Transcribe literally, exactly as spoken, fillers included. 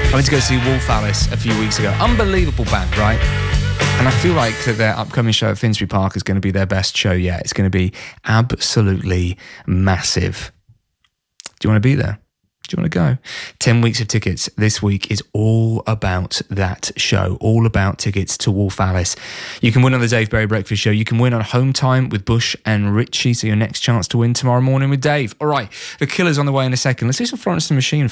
I went to go see Wolf Alice a few weeks ago. Unbelievable band, right? And I feel like their upcoming show at Finsbury Park is going to be their best show yet. It's going to be absolutely massive. Do you want to be there? Do you want to go? ten weeks of tickets this week is all about that show, all about tickets to Wolf Alice. You can win on the Dave Berry Breakfast Show. You can win on Home Time with Bush and Richie. So your next chance to win tomorrow morning with Dave. All right, the Killer's on the way in a second. Let's do some Florence and the Machine